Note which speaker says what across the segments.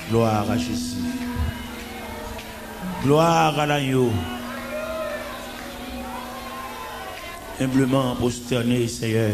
Speaker 1: Gloire à Jésus. Gloire à l'agneau. Humblement prosterné, Seigneur,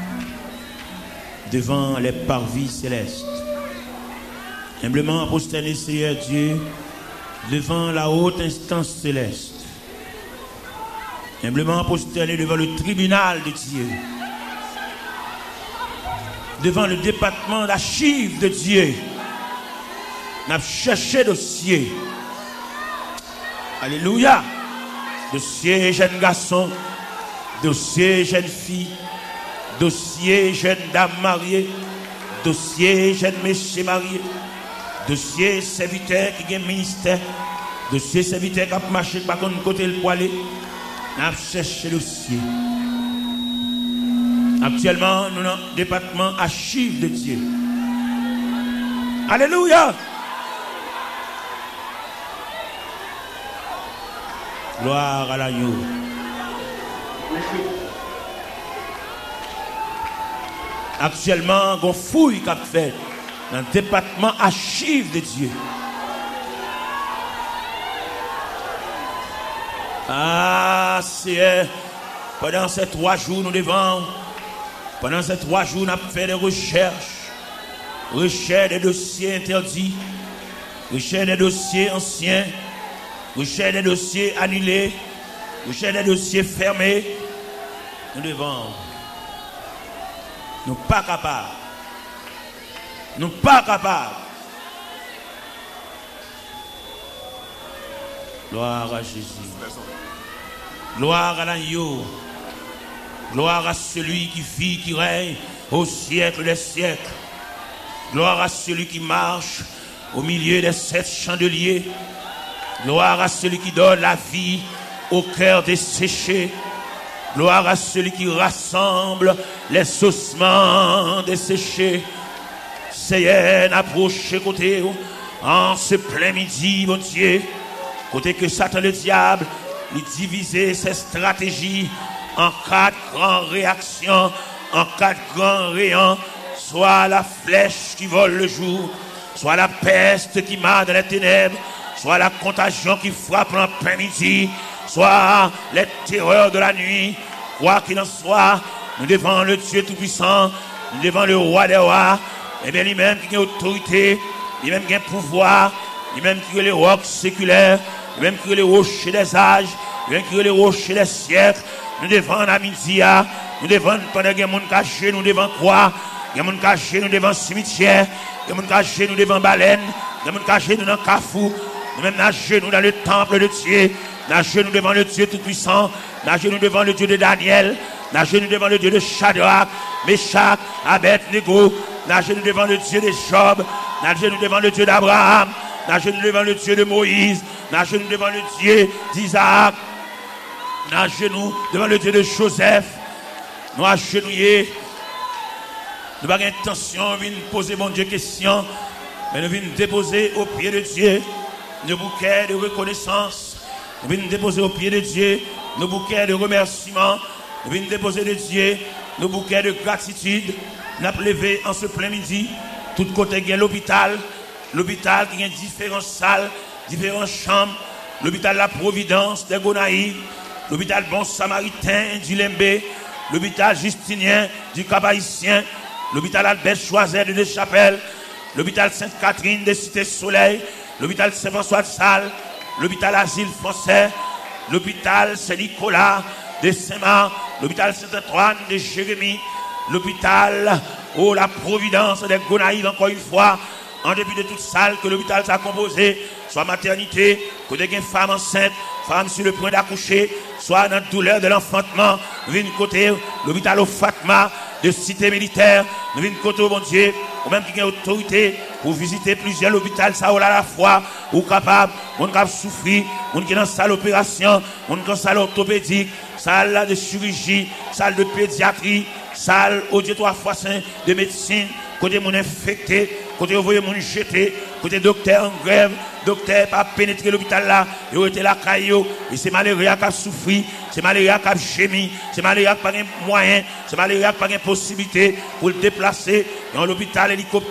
Speaker 1: devant les parvis célestes. Humblement prosterné, Seigneur Dieu, devant la haute instance céleste. Humblement prosterné devant le tribunal de Dieu. Devant le département d'archives de Dieu. N'a cherché dossier. Alléluia. Dossier jeune garçon, dossier jeune fille, dossier jeune dame mariée, dossier jeune monsieur marié, dossier serviteur qui a un ministère, dossier serviteur qui a marché par contre côté le poilé. N'a cherché dossier. Actuellement, nous avons un département archives de Dieu. Alléluia. Gloire à l'agneau. Actuellement, on fouille qu'a fait dans le département archives de Dieu. Ah, Seigneur, pendant ces 3 jours, nous devons, pendant ces 3 jours, nous avons fait des recherches des dossiers interdits, recherche des dossiers anciens, recherche des dossiers annulés, recherche des dossiers fermés. Nous devons, nous pas capables, nous pas capables. Gloire à Jésus. Gloire à l'agneau. Gloire à celui qui vit, qui règne au siècle des siècles. Gloire à celui qui marche au milieu des 7 chandeliers. Gloire à celui qui donne la vie au cœur desséché. Gloire à celui qui rassemble les ossements desséchés. Seigneur, approche côté en ce plein midi, mon Dieu. Côté que Satan le diable, il divisait ses stratégies en 4 grandes réactions, en 4 grands rayons, soit la flèche qui vole le jour, soit la peste qui marche dans les ténèbres, soit la contagion qui frappe en plein midi, soit les terreurs de la nuit. Quoi qu'il en soit, nous devant le Dieu Tout-Puissant, nous devant le Roi des Rois, et bien lui-même qui a autorité, lui-même qui a pouvoir, lui-même qui a les rocs séculaires, lui-même qui a les rochers des âges, lui-même qui a les rochers des siècles. Nous devons la midi, nous devons pendant que les gens cachés, nous devons croix, les gens cachés, nous devons cimetière, les gens cachés, nous devons baleine, les gens cachés, nous devons cafou, nous-mêmes nager nous dans le temple de Dieu, nager nous devant le Dieu Tout-Puissant, nager nous devant le Dieu de Daniel, nager nous devant le Dieu de Shadrach, Meshach, Abednego, nager nous devant le Dieu de Job, nager nous devant le Dieu d'Abraham, nager nous devant le Dieu de Moïse, nager nous devant le Dieu d'Isaac, nager nous devant le Dieu de Joseph, nous agenouiller, nous n'avons pas l'intention de poser mon Dieu question, mais nous venons déposer au pied de Dieu nos bouquets de reconnaissance, nous venons déposer au pied de Dieu nos bouquets de remerciement, nous venons déposer de Dieu nos bouquets de gratitude. Nous avons levé en ce plein midi, tout côté il y a l'hôpital qui a différentes salles, différentes chambres, l'hôpital La Providence des Gonaïves, l'hôpital Bon Samaritain du Lembe, l'hôpital Justinien du Cap-Haïtien, l'hôpital Albert Choiset de Deschapelles, l'hôpital Sainte-Catherine de Cité-Soleil, l'hôpital Saint-François de Salles, l'hôpital Asile Français, l'hôpital Saint-Nicolas de Saint-Marc, l'hôpital Saint-Antoine de Jérémie, l'hôpital La Providence des Gonaïves, encore une fois, en début de toute salle que l'hôpital s'est composé, soit maternité, côté une femme enceinte, femme sur le point d'accoucher, soit dans la douleur de l'enfantement, nous venons côté l'hôpital au Fatma de cité militaire, nous venons côté mon Dieu, ou même qui a autorité pour visiter plusieurs hôpitaux, ça à la fois, ou capable, on capable souffrir, on qui est dans salle d'opération, on qui est dans salle orthopédique, salle de chirurgie, salle de pédiatrie, salle auditoire fois saint de médecine, côté mon infecté, côté envoyé mon jeté, côté docteur en grève, docteur pas pénétrer l'hôpital là, il a été là caillou, et c'est malheureux qui a souffert, c'est malheureux qui a gémi, c'est malheureux qui a pas de moyens, c'est malheureux qui a pas de possibilité pour le déplacer dans l'hôpital hélicoptère,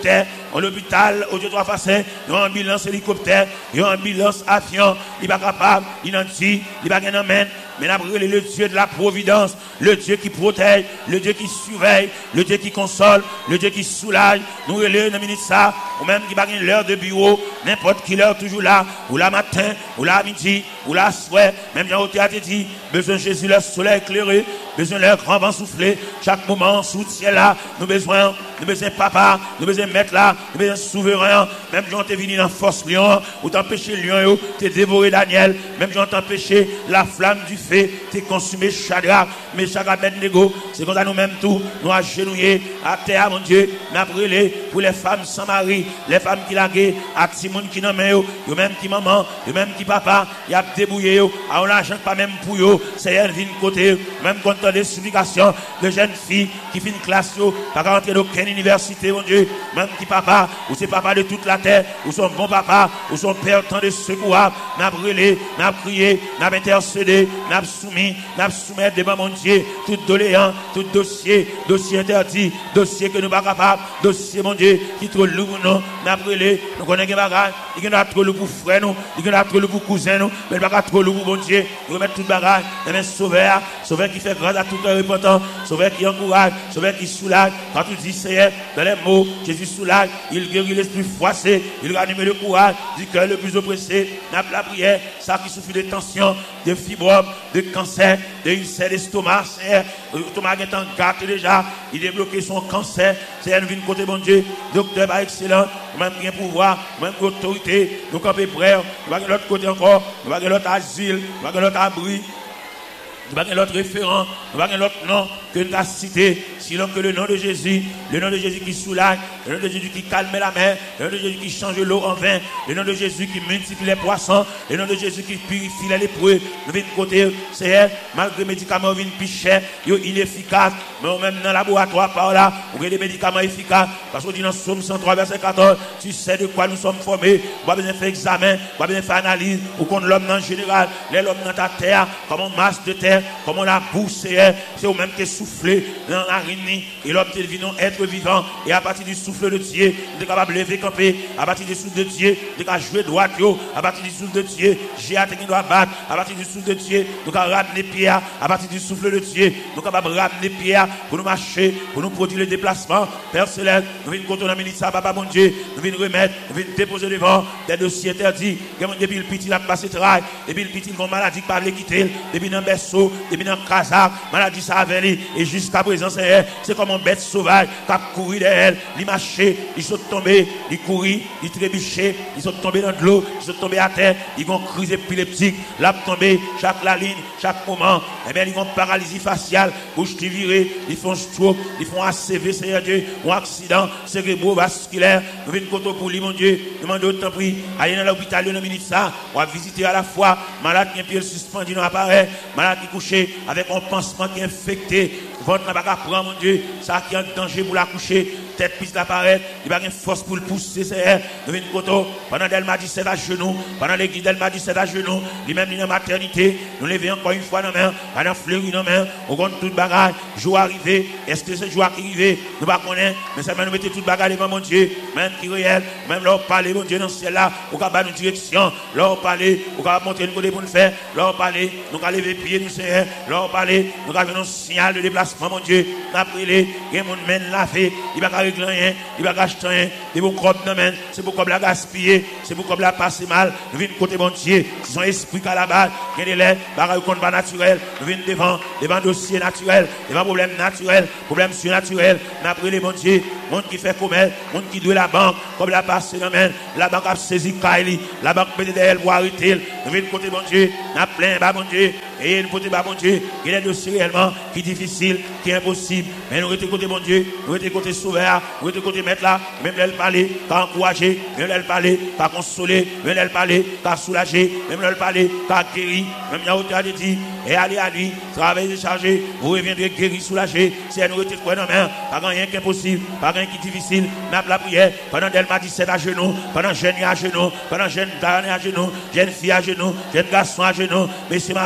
Speaker 1: en l'hôpital, au Dieu trois façons, une ambulance hélicoptère, une ambulance avion, il n'est pas capable, il n'en dit, il n'est pas qu'un amène. Mais nous le Dieu de la providence, le Dieu qui protège, le Dieu qui surveille, le Dieu qui console, le Dieu qui soulage. Nous relèvons dans ça, ou même qui bague l'heure de bureau, n'importe qui l'heure toujours là, ou la matin, ou la midi, ou la soirée, même dans le théâtre dit, besoin de Jésus, le soleil éclairé, besoin de leur grand vent soufflé, chaque moment sous le ciel là, nous besoin papa, nous besoin mettre là, nous besoin souverain, même quand tu es venu dans force lion, ou t'empêcher lion, tu es dévoré Daniel, même quand t'empêcher la flamme du feu, tu consumé Shadrach, mais Shadrach Abednego, c'est comme ça nous-mêmes tout, nous agenouillés à terre, mon Dieu, nous brûlé pour les femmes sans mari, les femmes qui laguent, à Timon qui n'en met, yo même qui maman, yo même qui papa, y a débrouillé, à l'argent pas même pour eux, c'est elle vient côté, même quand on a des supplications de jeunes filles qui finissent classe, pas rentrer dans aucune université, mon Dieu, même qui papa, ou c'est papa de toute la terre, ou son bon papa, ou son père tant de secours, n'a brûlé, n'a prié, n'a intercédé, n'a soumis, n'a soumis devant mon Dieu, tout doléant, tout dossier interdit, dossier que nous pas capables, dossier mon Dieu, qui trop lourd pour nous, n'a brûlé, nous connaissons des bagages, il y a trop lourd pour frère nous, il y a trop lourd pour cousin nous, mais il n'y a pas trop lourd pour mon Dieu, nous remettons tout bagage, mais sauveur qui fait grâce à tout le repentant, sauveur qui encourage, sauveur qui soulage, quand tu dis Seigneur, dans les mots, Jésus soulage, il guérit l'esprit froissé, il ranime le courage, du cœur le plus oppressé, n'a pas la prière, ça qui souffre de tension, de fibrome, de cancer, de ulcère d'estomac, Seigneur, l'estomac est en gâte déjà, il débloque son cancer, Seigneur, nous venons côté bon Dieu, docteur par excellent, même bien pouvoir, même autorité, nous campons prêts, nous allons de l'autre côté encore, nous allons de l'autre asile, nous allons de l'autre abri, nous allons de l'autre référent, nous allons de l'autre nom que nous avons cité, sinon que le nom de Jésus qui soulage, le nom de Jésus qui calme la mer, le nom de Jésus qui change l'eau en vin, le nom de Jésus qui multiplie les poissons, le nom de Jésus qui purifie les lépreux. Nous venons côté, c'est malgré les médicaments viennent plus chers, ils sont inefficaces, mais même dans le laboratoire par là, on a des médicaments efficaces, parce qu'on dit dans Somme 103 verset 14, tu sais de quoi nous sommes formés, on va bien faire examen, on va bien faire analyse, ou qu'on l'homme en général, l'homme dans ta terre, comme on masse de terre, comme on la bourse, c'est au même que souffler dans la narine, et l'homme est devenu être vivant, et à partir du souffle de Dieu, il est capable de lever camper, à partir du souffle de Dieu, il est capable de jouer droit, à partir du souffle de Dieu, j'ai hâte qu'il doit battre, à partir du souffle de Dieu, nous allons ramener pierre, à partir du souffle de Dieu, nous sommes capables de ramener pierre pour nous marcher, pour nous produire le déplacement, Père Céleste, nous venons contre la ministère, Papa mon Dieu, nous venons remettre, nous venons déposer devant des dossiers interdits, depuis le petit, il a passé travail, depuis le petit, il a une maladie qui pas le quitter, depuis dans le berceau, depuis dans le casaque, maladie ça avait et jusqu'à présent, c'est comme un bête sauvage qui a couru derrière, il marchait, ils sont tombés, ils couraient, ils trébuchaient, ils sont tombés dans de l'eau, ils sont tombés à terre, ils vont crise épileptique, là tombé, chaque la ligne, chaque moment, et bien ils vont paralysie faciale, bouche virée, ils font stroke, ils font ACV, Seigneur Dieu, ou accident cérébrovasculaire, nous venons contre pour lui, mon Dieu, demandez autant prix, allez dans l'hôpital, dans le ministère, on va visiter à la fois, malade qui est un pied suspendu dans l'appareil, malade qui est couché avec un pansement qui est infecté, votre n'a pas prendre, mon Dieu, ça qui est en danger pour la coucher, tête piste d'apparaître, il n'y a pas de force pour le pousser, c'est nous venons contre, pendant qu'elle m'a dit c'est à genoux, pendant l'église elle m'a dit c'est à genoux, lui-même dans la maternité, nous levons encore une fois dans la main, pendant fleuri dans la main, on compte toute bagarre, jour arrivé, est-ce que c'est jour qui arrivé, nous ne connaissons pas, mais ça va nous mettre toute bagarre devant mon Dieu, même qui réel, même leur parler, mon Dieu, dans ce ciel-là, on va avoir une direction, leur parler, on va montrer une côté pour nous faire, leur parler, nous allons lever pied, nous Seigneur, leur parler, nous allons un signal de déplacement, mon Dieu, nous allons prier, il y a un monde lavé, il va pas régler rien, il va pas acheter rien, il va pas comme c'est pour comme la gaspiller, c'est pour comme la passer mal, nous venons côté bon Dieu, si son esprit à la base, il y a des lèvres, bagaille compte pas naturel, nous venons devant dossier naturel, devant problème naturel, problème surnaturel, nous avons prié bon Dieu, monde qui fait commerce, monde qui doit la banque, comme la passe la banque a saisi Kaili, la banque PDL pour arrêter, nous venons côté bon Dieu, nous avons plein bon Dieu, et nous côté bon Dieu, il y a des dossiers réellement qui difficile, qui est impossible, mais nous étions côté bon Dieu, nous étions côté sauveur, nous étions côté maître là, même elle parler, qu'à encourager, même elle parler, qu'à consoler, même elle parler, qu'à soulager, même elle parler, qu'à guérir, même il y a dit, et allez à lui, travaillez chargé, vous reviendrez guéri, soulagé, si elle nous était quoi dans la main, pas rien qui est impossible, pas rien qui est difficile, n'a la prière, pendant qu'elle m'a dit c'est à genoux, pendant jeune à genoux, pendant jeune dame à genoux, jeune fille à genoux, jeune garçon à genoux, monsieur Marie à genoux,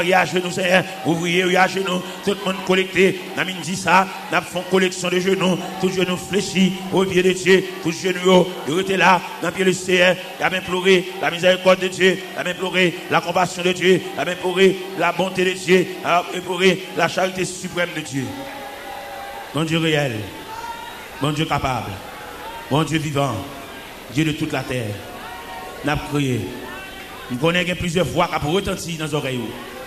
Speaker 1: genoux, Seigneur. Ouvrier, à genoux. Tout le monde collecté. N'a dit ça. N'a fait une collection de genoux. Tout genou fléchi au pied de Dieu. Tout genou, il était là. Dans le pied de Seigneur. Il a même pleuré la miséricorde de Dieu. Il a même pleuré la compassion de Dieu. Il a même pleuré la bonté de Dieu. Il a même pleuré la charité suprême de Dieu. Bon Dieu réel. Bon Dieu capable. Bon Dieu vivant. Dieu de toute la terre. N'a prié. Nous connaissons plusieurs voix qui ont retenti dans nos oreilles.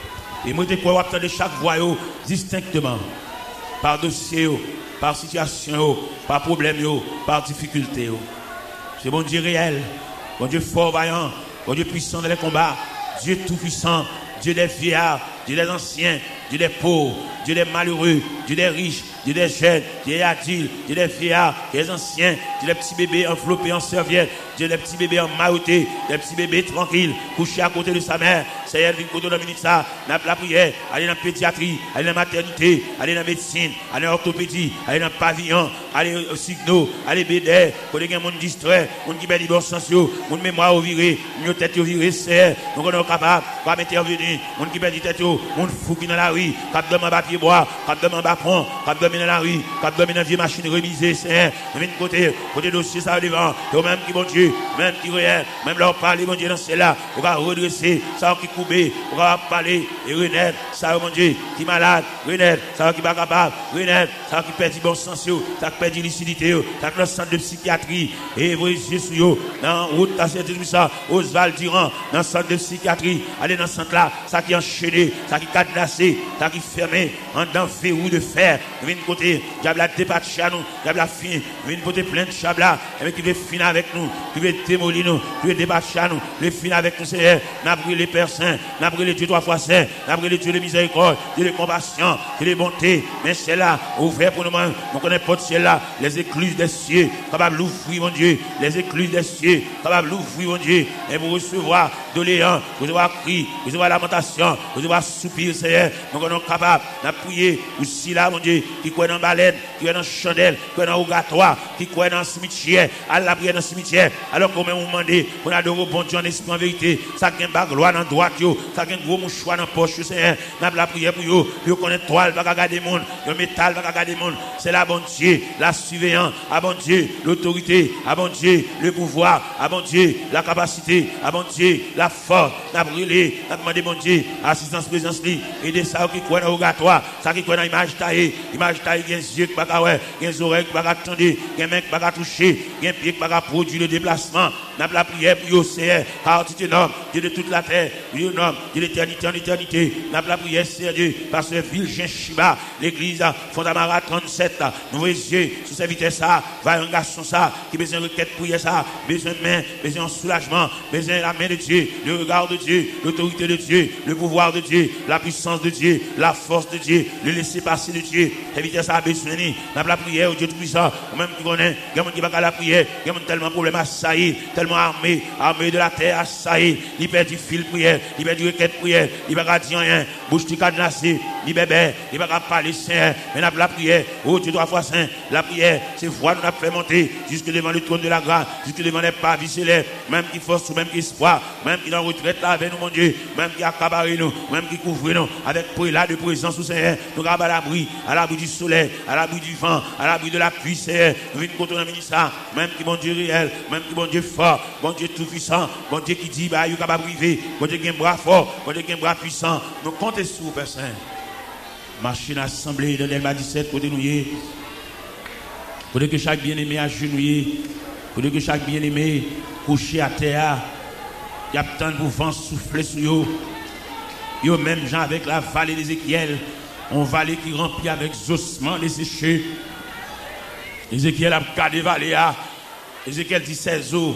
Speaker 1: Et moi, je crois entendre chaque voix distinctement. Par dossier, par situation, par problème, par difficulté. C'est bon Dieu réel. Bon Dieu fort, vaillant. Bon Dieu puissant dans les combats. Dieu tout-puissant. Dieu des vieillards. Dieu des anciens. Dieu des pauvres. Dieu des malheureux. Dieu des riches. Dieu des jeunes. Dieu des adultes. Dieu des vieillards. Dieu des anciens. Dieu des petits bébés enveloppés en serviette. Dieu des petits bébés en mailloté. Des petits bébés tranquilles. Couchés à côté de sa mère. Seigneur, d'une côté de la minute ça. N'a pas la prière. Allez dans la pédiatrie. Allez dans la maternité. Allez dans la médecine. Allez dans l'orthopédie. Allez dans le pavillon. Allez au signo. Allez bédé. Quand il y a un monde distrait. On qui perd bon sens. On mémoire au viré. On tête au viré. Seigneur. Donc on est capable. On va intervenir. On qui perd tête. On fou qui dans la rue. Cap de papier bois. Cap de bapon. Cap de dans la rue. Cap de dans vieille machine remisée. Seigneur. De côté dossier ça devant. Et même qui bon Dieu. Même qui réel. Même leur parler bon Dieu dans celle-là. On va redresser. Ça qui coupé. On va parler. Et renaître. Ça mon Dieu. Qui malade. Renaître. Ça qui pas capable. Renaître. Ça qui perd bon sens. Ça qui perd lucidité. Ça qui dans le centre de psychiatrie. Et vous Jésus. Dans route à cette ça. Oswald Durand. Dans le centre de psychiatrie. Allez dans ce centre-là. Ça qui enchaîné. Ça qui cadenassé. Ça qui fermé. En dans verrou de fer. Vient côté. Diable a débattu à nous. Diable a fini. Vient côté plein de chabla. Et qui veut finir avec nous. Qui veut démolir nous. Qui veut débattre à nous. Le finir avec nous, Seigneur. N'a brûlé les Pères Saints. N'a brûlé Dieu 3 fois Saint. N'a brûlé Dieu de miséricorde. Dieu de compassion. Dieu de bonté. Mais c'est là. Ouvert pour nous. On connaît pas de ciel là. Les écluses des cieux. Capable d'ouvrir, mon Dieu. Les écluses des cieux. Capable d'ouvrir, mon Dieu. Et pour recevoir doléant. Recevoir cri. Recevoir lamentation. Recevoir soupir, Seigneur. Donc on est capable d'appuyer aussi là, mon Dieu. Qui croit dans baleine. Qui croit dans chandelle. Qui croit dans rogatoire. Qui croit dans cimetière. À la prière dans cimetière. Alors qu'on m'a demandé. On a adoré bon Dieu en esprit en vérité. Ça qui est un gloire dans droite. Ça qui est un gros mouchoir dans la poche, Seigneur. N'a la prière pour vous. Vous connaissez toile. Pas regarder le monde. Le métal. Pas regarder le monde. C'est la bonne Dieu. La surveillance. À bon Dieu. L'autorité. À bon Dieu. Le pouvoir. À bon Dieu. La capacité. À bon Dieu. La force. N'a brûlé. N'a demandé bon Dieu. Assistance, présence. Aider ça qui croit dans le rogatoire. Ça qui croit dans l'image taillée. Image taillée. Il y a des yeux qui ne peuvent pas voir. Il y a des oreilles qui ne peuvent pas attendre. Il y a des mains qui ne peuvent pas toucher. Il y a des pieds qui ne peuvent pas produire le déplacement. N'a la prière pour vous, Seigneur. Car tu es homme. Dieu de toute la terre. Dieu homme. Dieu d'éternité en éternité. N'a la prière, Seigneur. Parce que Vilgin Chiba, l'église, Fondamara 37, nous voyons Dieu, sous serviteur ça, va un garçon ça, qui besoin de requête pour ça, besoin de main, besoin de soulagement, besoin de la main de Dieu, le regard de Dieu, l'autorité de Dieu, le pouvoir de Dieu, la puissance de Dieu, la force de Dieu, le laisser passer de Dieu. Serviteur ça a besoin de la prière au Dieu tout-puissant, ou même qui connaît, il y a des gens qui va à la prière, il y a tellement de problèmes à saillir, tellement armé de la terre à saillir, il perd du fil prière, il perd du requête prière, il va pas dire rien, bouche du cadenassé, il bébé, il va pas parler saint, mais la prière, oh Dieu 3 fois saint, la prière, c'est voix nous a fait monter jusque devant le trône de la grâce, jusque devant les pavis célestes, même qui force, même qui espoir, même qui dans retraite là avec nous mon Dieu, même qui accabare nous, même qui couvre nous, avec là de présence au Seigneur, nous avons à l'abri du soleil, à l'abri du vent, à l'abri de la pluie, Seigneur, nous venons contre le ministère, même qui bon Dieu réel, même qui bon Dieu fort, bon Dieu tout puissant, bon Dieu qui dit, bah, il est capable de vivre, bon Dieu qui a un bras fort, bon Dieu qui a un bras puissant, nous comptons sur vous, Père Saint. Machine assemblée dans l'Elma 17, côté nous y pour que chaque bien-aimé agenouillé, pour que chaque bien-aimé couché à terre, il y a tant de vent souffler sur eux. Il y a même gens avec la vallée d'Ézéchiel, une vallée qui remplit avec ossements desséchés. Ézéchiel a regardé la vallée. Ézéchiel dit ces eaux,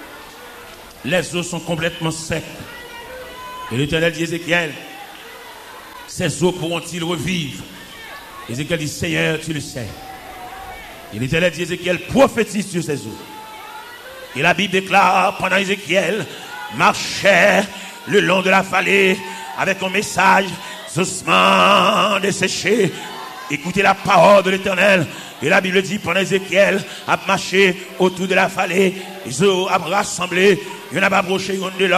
Speaker 1: les eaux sont complètement secs. Et l'Éternel dit Ézéchiel, ces eaux pourront-ils revivre? Ézéchiel dit Seigneur, tu le sais. Et l'Éternel dit Ézéchiel, prophétise sur ces eaux. Et la Bible déclare, pendant Ézéchiel marchait le long de la vallée avec un message, ossements desséchés. Écoutez la parole de l'Éternel. Et la Bible dit, pendant Ézéchiel a marché autour de la vallée, les eaux a rassemblé, il y en a approché l'une de l'autre.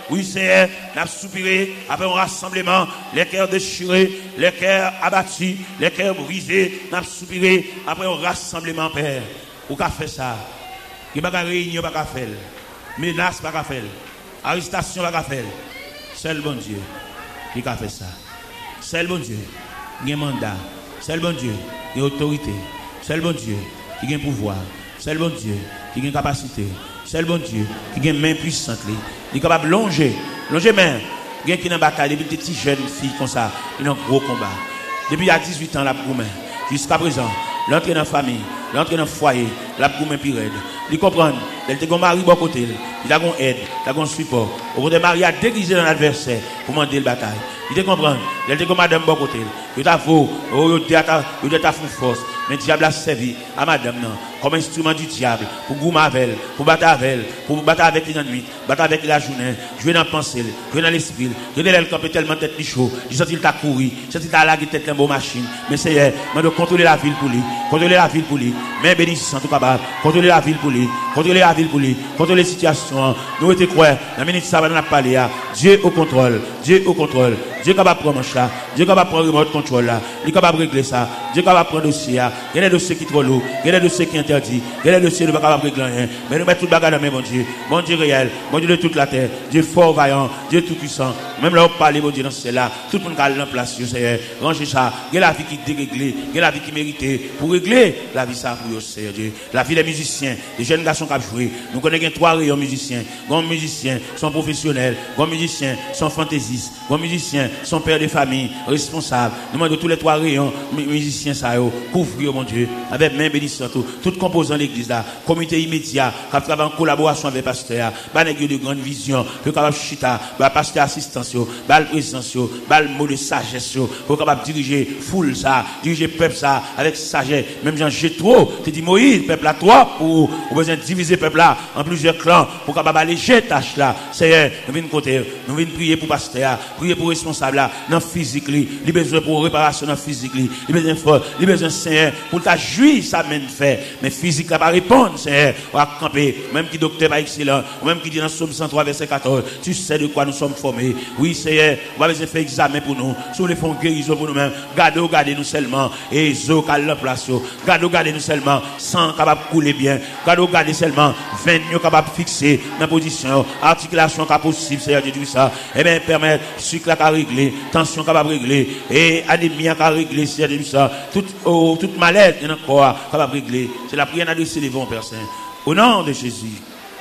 Speaker 1: Oui, Seigneur, nous avons soupiré après un rassemblement, les cœurs déchirés, les cœurs abattus, les cœurs brisés. Nous avons soupiré après un rassemblement, Père. Ou qu'a fait ça? Il n'y a pas de réunion, pas de faire. Menace, pas de faire. Arrestation, pas de faire. C'est le bon Dieu qui a fait ça. C'est le bon Dieu qui a un mandat. C'est le bon Dieu qui a autorité. C'est le bon Dieu qui a un pouvoir. C'est le bon Dieu qui a une capacité. C'est le bon Dieu qui a une main puissante. Il est capable de longer main. Il y a qui dans la bataille depuis des petites jeunes filles comme ça. Il y a un gros combat. Depuis il y a 18 ans, la main. Jusqu'à présent, l'entrée dans la famille, l'entrée dans le foyer, la main plus raide. Il comprend. Elle te mari bon côté. Il a une aide, il a un support. Au côté mari a déguisé dans l'adversaire pour demander la bataille. Il te comprend. Elle te madame bon côté. Il t'a faux. Il t'a fait force. Mais le diable a servi à madame non, comme instrument du diable pour goumer avec elle, pour battre avec elle, pour battre avec la nuit, battre avec la journée, jouer dans la pensée, jouer dans l'esprit, jouer dans le camp tellement tête chaud, il sent qu'il t'a couru, il sent qu'il t'a lagué tête dans une machine. Mais c'est mais de contrôler la ville pour lui, contrôler la ville pour lui, mais bénissant tout capable, contrôler la ville pour lui, contrôler la ville pour lui, contrôler la situation. Nous étions croyants, la minute ça va dans la parler, Dieu au contrôle, Dieu au contrôle, Dieu est capable de prendre ça, Dieu est capable de prendre le remote contrôle là, il est capable de régler ça, Dieu est capable de prendre le dossier. Il y a des dossiers qui sont trop lourds, il y a des dossiers qui sont interdits, il y a des dossiers qui ne sont pas capables de régler rien. Mais nous mettons tout le bagage dans mes bon Dieu réel, bon Dieu de toute la terre, Dieu fort, vaillant, Dieu tout puissant. Même là où parler, bon Dieu, dans celle-là, tout le monde a en place, Seigneur. Rangez ça, il y a la vie qui est déréglée, il y a la vie qui mérite pour régler la vie ça pour vous, Seigneur Dieu. La vie des musiciens, des jeunes garçons qui ont joué. Nous connaissons 3 rayons musiciens. Grands musiciens sont professionnels, grands musiciens sont fantaisistes, grands musiciens sont pères de famille, responsables. Nous demandons tous les 3 rayons musiciens, ça, couvrir, mon Dieu, avec main bénissante, tout composant l'église là, comité immédiat, qui travaille en collaboration avec le pasteur, de grande vision, pour capable chita, pasteur assistance, le présence, le mot de sagesse, pour capable diriger foule ça, diriger peuple ça, avec sagesse. Même Jean Jétro, tu dis Moïse, peuple là, toi, pour besoin de diviser peuple là en plusieurs clans, pour capable alléger tâche là. Seigneur, nous venons côté, nous venons prier pour pasteur, prier pour responsable là, dans physique, il besoin pour réparation dans physique, il besoin fort, il besoin Seigneur, pour ta jouir ça même fait, mais physique là pas répondre, Seigneur, on va camper, même qui docteur pas excellent, ou même qui dit dans Somme 103 verset 14, tu sais de quoi nous sommes formés. Oui, Seigneur, on va besoin faire examen pour nous, sur les fonds guérison pour nous-mêmes, gardez nous seulement, et zo cal la place, gardez nous seulement, sang capable couler bien, gardez seulement, 20 capable fixer dans position, articulation capable possible, Seigneur Dieu tout ça, et bien permettre sucre à régler, tension capable régler, et anémie à régler, Seigneur Dieu tout ça, toute maladie dans le corps capable régler. C'est la prière d'adresser les vents, Père Saint. Au nom de Jésus.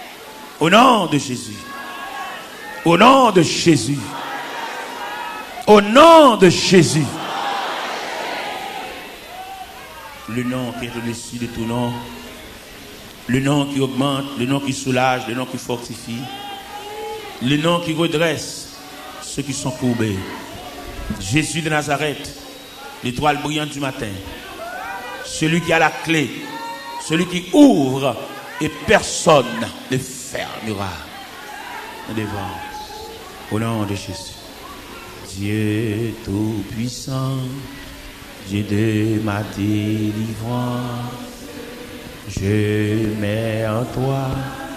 Speaker 1: Au nom de Jésus. Au nom de Jésus. Au nom de Jésus. Le nom qui est au-dessus de tout nom. Le nom qui augmente, le nom qui soulage, le nom qui fortifie. Le nom qui redresse ceux qui sont courbés. Jésus de Nazareth, l'étoile brillante du matin. Celui qui a la clé. Celui qui ouvre et personne ne fermera. Devant. Au nom de Jésus. Dieu tout-puissant, Dieu de ma délivrance, je mets en toi